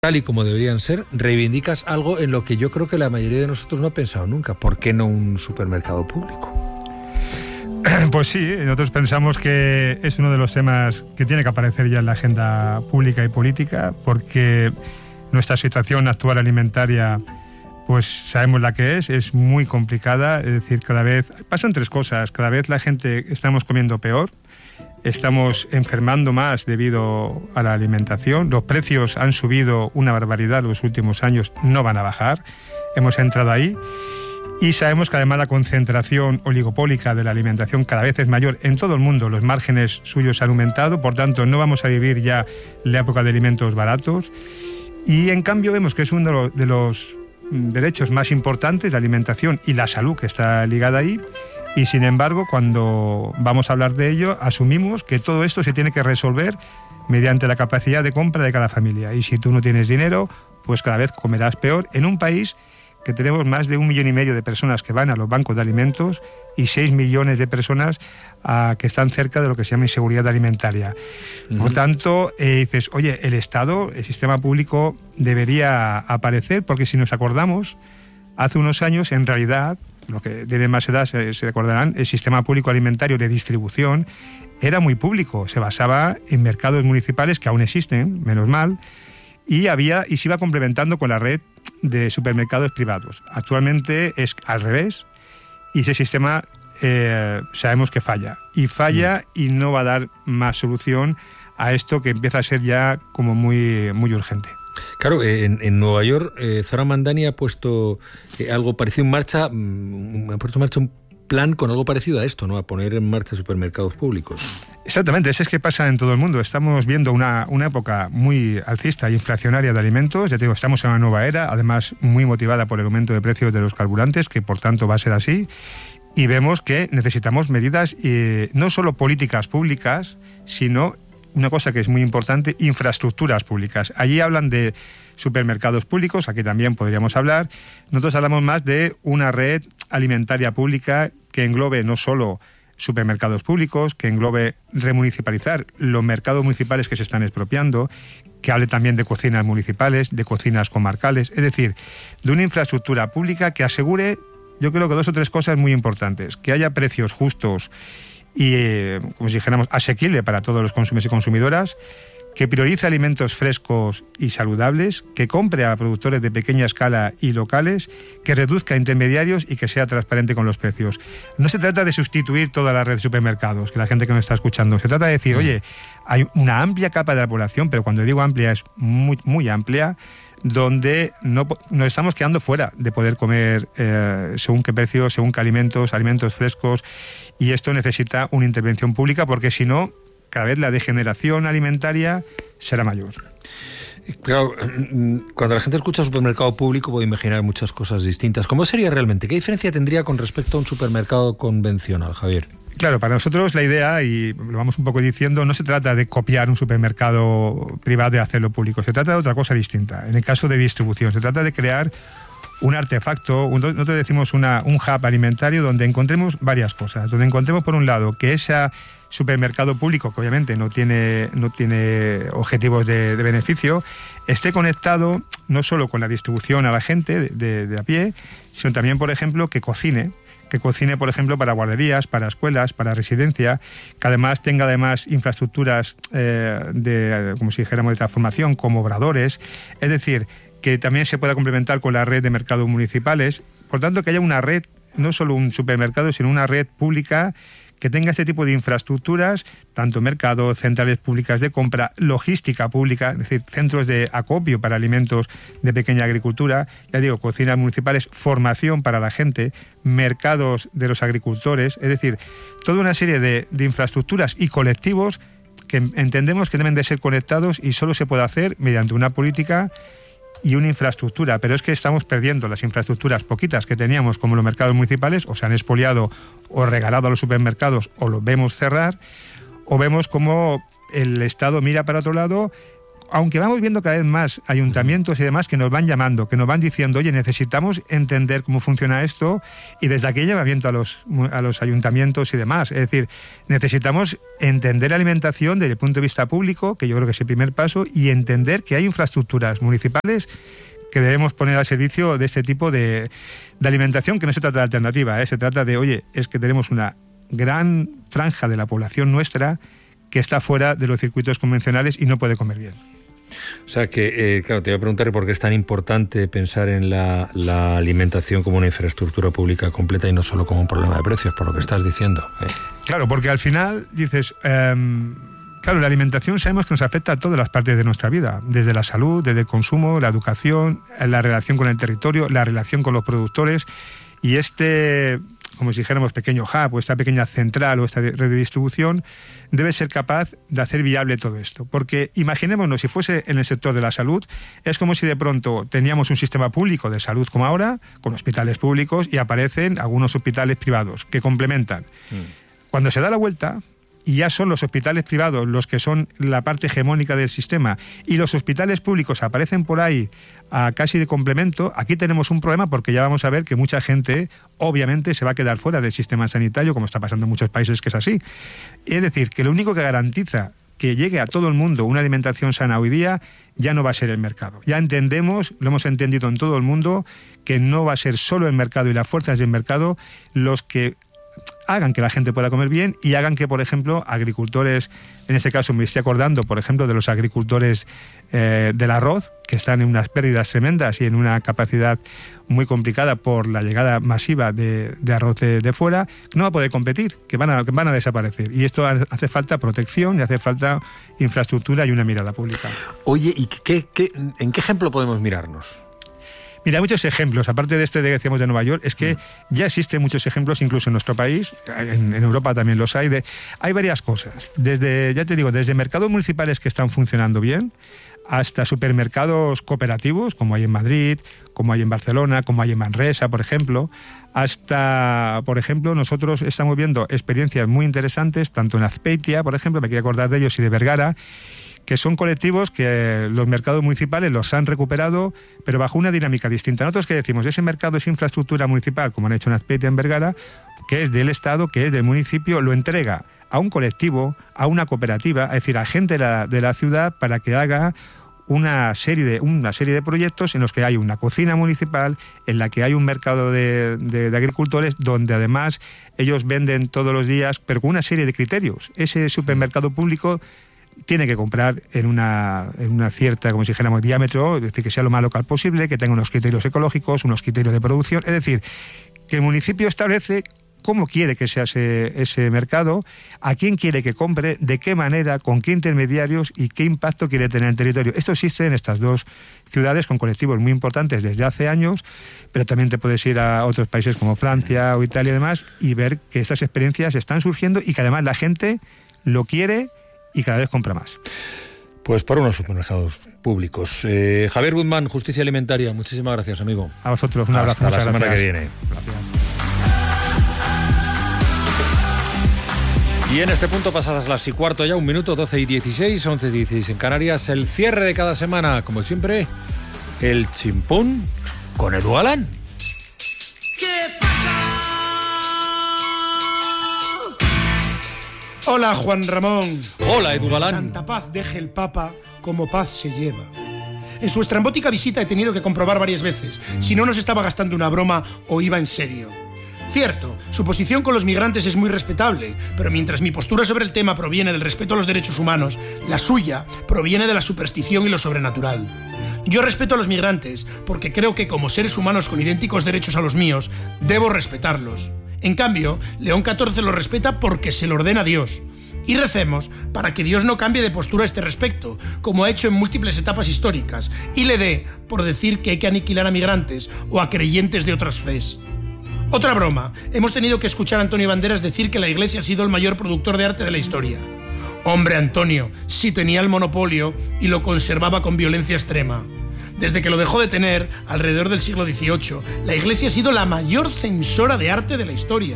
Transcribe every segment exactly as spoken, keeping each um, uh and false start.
tal y como deberían ser, reivindicas algo en lo que yo creo que la mayoría de nosotros no ha pensado nunca. ¿Por qué no un supermercado público? Pues sí, nosotros pensamos que es uno de los temas que tiene que aparecer ya en la agenda pública y política, porque nuestra situación actual alimentaria, pues sabemos la que es, es muy complicada. Es decir, cada vez pasan tres cosas. Cada vez la gente estamos comiendo peor, estamos enfermando más debido a la alimentación, los precios han subido una barbaridad los últimos años, no van a bajar, hemos entrado ahí. Y sabemos que además la concentración oligopólica de la alimentación cada vez es mayor en todo el mundo, los márgenes suyos han aumentado, por tanto no vamos a vivir ya la época de alimentos baratos. Y en cambio vemos que es uno de los derechos más importantes, la alimentación y la salud que está ligada ahí. Y sin embargo, cuando vamos a hablar de ello, asumimos que todo esto se tiene que resolver mediante la capacidad de compra de cada familia. Y si tú no tienes dinero, pues cada vez comerás peor en un país que tenemos más de un millón y medio de personas que van a los bancos de alimentos y seis millones de personas uh, que están cerca de lo que se llama inseguridad alimentaria. Uh-huh. Por tanto, eh, dices, oye, el Estado, el sistema público debería aparecer, porque si nos acordamos, hace unos años, en realidad, los que tienen más edad se, se recordarán, el sistema público alimentario de distribución era muy público, se basaba en mercados municipales que aún existen, menos mal, y había y se iba complementando con la red de supermercados privados. Actualmente es al revés y ese sistema eh, sabemos que falla. Y falla mm. y no va a dar más solución a esto que empieza a ser ya como muy, muy urgente. Claro, en, en Nueva York, eh, Zoran Mamdani ha puesto eh, algo parecido en marcha, mm, ha puesto en marcha un plan con algo parecido a esto, ¿no? A poner en marcha supermercados públicos. Exactamente, eso es que pasa en todo el mundo. Estamos viendo una, una época muy alcista e inflacionaria de alimentos. Ya te digo, estamos en una nueva era, además muy motivada por el aumento de precios de los carburantes, que por tanto va a ser así. Y vemos que necesitamos medidas, eh, no solo políticas públicas, sino una cosa que es muy importante, infraestructuras públicas. Allí hablan de supermercados públicos, aquí también podríamos hablar. Nosotros hablamos más de una red alimentaria pública que englobe no solo supermercados públicos, que englobe remunicipalizar los mercados municipales que se están expropiando, que hable también de cocinas municipales, de cocinas comarcales, es decir, de una infraestructura pública que asegure, yo creo que dos o tres cosas muy importantes, que haya precios justos y, eh, como si dijéramos, asequible para todos los consumidores y consumidoras, que priorice alimentos frescos y saludables, que compre a productores de pequeña escala y locales, que reduzca intermediarios y que sea transparente con los precios. No se trata de sustituir toda la red de supermercados, que la gente que nos está escuchando, se trata de decir, oye, hay una amplia capa de la población, pero cuando digo amplia es muy, muy amplia, donde no, nos estamos quedando fuera de poder comer eh, según qué precios, según qué alimentos, alimentos frescos, y esto necesita una intervención pública, porque si no, cada vez la degeneración alimentaria será mayor. Claro, cuando la gente escucha supermercado público puede imaginar muchas cosas distintas. ¿Cómo sería realmente? ¿Qué diferencia tendría con respecto a un supermercado convencional, Javier? Claro, para nosotros la idea, y lo vamos un poco diciendo, no se trata de copiar un supermercado privado y hacerlo público, se trata de otra cosa distinta. En el caso de distribución, se trata de crear un artefacto, nosotros decimos una, un hub alimentario donde encontremos varias cosas, donde encontremos por un lado que ese supermercado público, que obviamente no tiene, no tiene objetivos de, de beneficio, esté conectado no solo con la distribución a la gente de, de, de a pie, sino también, por ejemplo, que cocine, que cocine, por ejemplo, para guarderías, para escuelas, para residencia, que además tenga además infraestructuras eh, de, como si dijéramos, de transformación, como obradores, es decir, que también se pueda complementar con la red de mercados municipales, por tanto que haya una red, no solo un supermercado, sino una red pública que tenga este tipo de infraestructuras, tanto mercados, centrales públicas de compra, logística pública, es decir, centros de acopio para alimentos de pequeña agricultura, ya digo, cocinas municipales, formación para la gente, mercados de los agricultores, es decir, toda una serie de, de infraestructuras y colectivos que entendemos que deben de ser conectados y solo se puede hacer mediante una política y una infraestructura, pero es que estamos perdiendo las infraestructuras poquitas que teníamos, como los mercados municipales, o se han expoliado o regalado a los supermercados, o los vemos cerrar, o vemos como el Estado mira para otro lado, aunque vamos viendo cada vez más ayuntamientos y demás que nos van llamando, que nos van diciendo, oye, necesitamos entender cómo funciona esto, y desde aquí llamamiento a los, a los ayuntamientos y demás. Es decir, necesitamos entender la alimentación desde el punto de vista público, que yo creo que es el primer paso, y entender que hay infraestructuras municipales que debemos poner al servicio de este tipo de, de alimentación, que no se trata de alternativa, ¿eh? Se trata de, oye, es que tenemos una gran franja de la población nuestra que está fuera de los circuitos convencionales y no puede comer bien. O sea que, eh, claro, te voy a preguntar por qué es tan importante pensar en la, la alimentación como una infraestructura pública completa y no solo como un problema de precios, por lo que estás diciendo. ¿eh? Claro, porque al final dices, eh, claro, la alimentación sabemos que nos afecta a todas las partes de nuestra vida, desde la salud, desde el consumo, la educación, la relación con el territorio, la relación con los productores, y este, como si dijéramos pequeño hub o esta pequeña central o esta red de distribución debe ser capaz de hacer viable todo esto. Porque imaginémonos, si fuese en el sector de la salud, es como si de pronto teníamos un sistema público de salud como ahora, con hospitales públicos, y aparecen algunos hospitales privados que complementan. Mm. Cuando se da la vuelta, y ya son los hospitales privados los que son la parte hegemónica del sistema, y los hospitales públicos aparecen por ahí a casi de complemento, aquí tenemos un problema, porque ya vamos a ver que mucha gente obviamente se va a quedar fuera del sistema sanitario, como está pasando en muchos países que es así. Es decir, que lo único que garantiza que llegue a todo el mundo una alimentación sana hoy día ya no va a ser el mercado. Ya entendemos, lo hemos entendido en todo el mundo, que no va a ser solo el mercado y las fuerzas del mercado los que hagan que la gente pueda comer bien y hagan que, por ejemplo, agricultores, en este caso me estoy acordando, por ejemplo, de los agricultores eh, del arroz, que están en unas pérdidas tremendas y en una capacidad muy complicada por la llegada masiva de, de arroz de, de fuera, no va a poder competir, que van a, que van a desaparecer. Y esto hace falta protección y hace falta infraestructura y una mirada pública. Oye, ¿y qué, qué, en qué ejemplo podemos mirarnos? Mira, hay muchos ejemplos, aparte de este que decíamos de Nueva York, es que ya existen muchos ejemplos, incluso en nuestro país, en, en Europa también los hay, de, hay varias cosas, desde, ya te digo, desde mercados municipales que están funcionando bien, hasta supermercados cooperativos, como hay en Madrid, como hay en Barcelona, como hay en Manresa, por ejemplo, hasta, por ejemplo, nosotros estamos viendo experiencias muy interesantes, tanto en Azpeitia, por ejemplo, me quiero acordar de ellos, y de Vergara, que son colectivos que los mercados municipales los han recuperado, pero bajo una dinámica distinta. Nosotros que decimos, ese mercado es infraestructura municipal, como han hecho en Azpeitia, en Vergara, que es del Estado, que es del municipio, lo entrega a un colectivo, a una cooperativa, es decir, a gente de la, de la ciudad, para que haga una serie de una serie de proyectos en los que hay una cocina municipal, en la que hay un mercado de, de, de agricultores, donde además ellos venden todos los días, pero con una serie de criterios. Ese supermercado público tiene que comprar en una, en una cierta, como si dijéramos, diámetro, es decir, que sea lo más local posible, que tenga unos criterios ecológicos, unos criterios de producción, es decir, que el municipio establece cómo quiere que sea ese, ese mercado, a quién quiere que compre, de qué manera, con qué intermediarios y qué impacto quiere tener en el territorio. Esto existe en estas dos ciudades con colectivos muy importantes desde hace años, pero también te puedes ir a otros países como Francia o Italia y demás y ver que estas experiencias están surgiendo y que además la gente lo quiere y cada vez compra más. Pues para unos supermercados públicos. Eh, Javier Guzmán, Justicia Alimentaria, muchísimas gracias, amigo. A vosotros, un abrazo. Hasta la semana que viene. Gracias. Y en este punto, pasadas las y cuarto ya, un minuto, doce y dieciséis, once y dieciséis en Canarias, el cierre de cada semana, como siempre, el chimpún con Edu Galán. Hola, Juan Ramón. Hola, Edu Galán. Tanta paz deje el Papa como paz se lleva. En su estrambótica visita he tenido que comprobar varias veces si no nos estaba gastando una broma o iba en serio. Cierto, su posición con los migrantes es muy respetable, pero mientras mi postura sobre el tema proviene del respeto a los derechos humanos, la suya proviene de la superstición y lo sobrenatural. Yo respeto a los migrantes porque creo que como seres humanos con idénticos derechos a los míos, debo respetarlos. En cambio, León catorce lo respeta porque se lo ordena Dios. Y recemos para que Dios no cambie de postura a este respecto, como ha hecho en múltiples etapas históricas, y le dé por decir que hay que aniquilar a migrantes o a creyentes de otras fes. Otra broma, hemos tenido que escuchar a Antonio Banderas decir que la Iglesia ha sido el mayor productor de arte de la historia. Hombre, Antonio, sí tenía el monopolio y lo conservaba con violencia extrema. Desde que lo dejó de tener, alrededor del siglo dieciocho, la Iglesia ha sido la mayor censora de arte de la historia.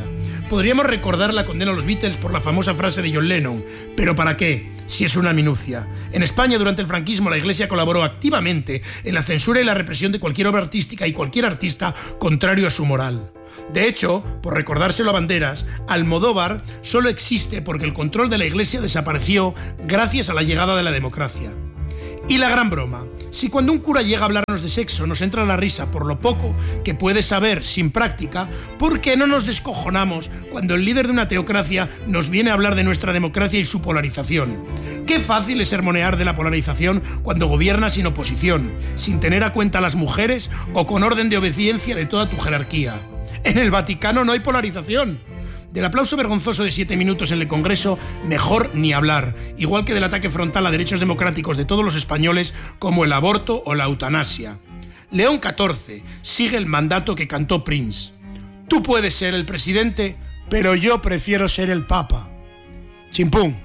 Podríamos recordar la condena a los Beatles por la famosa frase de John Lennon, pero ¿para qué? Si es una minucia. En España, durante el franquismo, la Iglesia colaboró activamente en la censura y la represión de cualquier obra artística y cualquier artista contrario a su moral. De hecho, por recordárselo a Banderas, Almodóvar solo existe porque el control de la Iglesia desapareció gracias a la llegada de la democracia. Y la gran broma, si cuando un cura llega a hablarnos de sexo nos entra la risa por lo poco que puede saber sin práctica, ¿por qué no nos descojonamos cuando el líder de una teocracia nos viene a hablar de nuestra democracia y su polarización? Qué fácil es sermonear de la polarización cuando gobiernas sin oposición, sin tener a cuenta a las mujeres o con orden de obediencia de toda tu jerarquía. En el Vaticano no hay polarización. Del aplauso vergonzoso de siete minutos en el Congreso, mejor ni hablar, igual que del ataque frontal a derechos democráticos de todos los españoles como el aborto o la eutanasia. León catorce sigue el mandato que cantó Prince. Tú puedes ser el presidente, pero yo prefiero ser el Papa. Chimpún.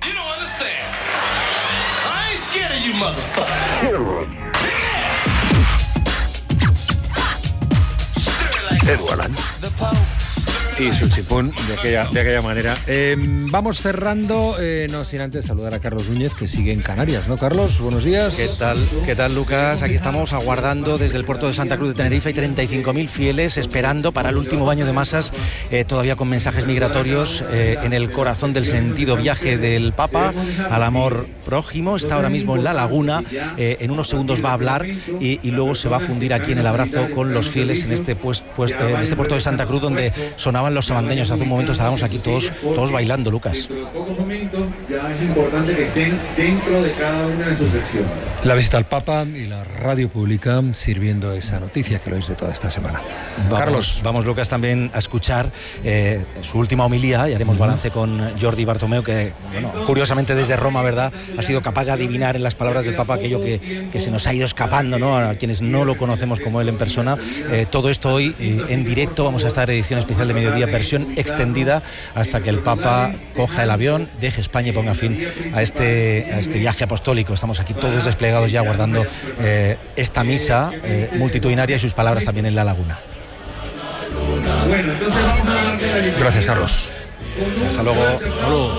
Edward y su chipón de aquella, de aquella manera. Eh, vamos cerrando, eh, no sin antes saludar a Carlos Núñez, que sigue en Canarias, ¿no, Carlos? Buenos días. ¿Qué tal, qué tal, Lucas? Aquí estamos aguardando desde el puerto de Santa Cruz de Tenerife. Hay treinta y cinco mil fieles esperando para el último baño de masas, eh, todavía con mensajes migratorios eh, en el corazón del sentido viaje del Papa al amor prójimo. Está ahora mismo en la laguna, eh, en unos segundos va a hablar y, y luego se va a fundir aquí en el abrazo con los fieles en este, pues, pues, eh, en este puerto de Santa Cruz, donde sonaban los sabandeños. Hace un momento estábamos aquí todos, todos bailando, Lucas. En pocos momentos ya es importante que estén dentro de cada una de sus secciones. La visita al Papa y la radio pública sirviendo esa noticia que lo es de toda esta semana. Vamos, Carlos. Vamos, Lucas, también a escuchar eh, su última homilía y haremos balance con Jordi Bartomeu, que, bueno, curiosamente desde Roma, ¿verdad?, ha sido capaz de adivinar en las palabras del Papa aquello que, que se nos ha ido escapando, ¿no?, a quienes no lo conocemos como él en persona. Eh, todo esto hoy eh, en directo. Vamos a estar edición especial de Mediodía, versión extendida, hasta que el Papa coja el avión, deje España y ponga fin a este, a este viaje apostólico. Estamos aquí todos desplegados ya guardando eh, esta misa eh, multitudinaria y sus palabras también en la laguna. Bueno, entonces vamos a hablar de la... Gracias, Carlos. Hasta luego. Hasta luego.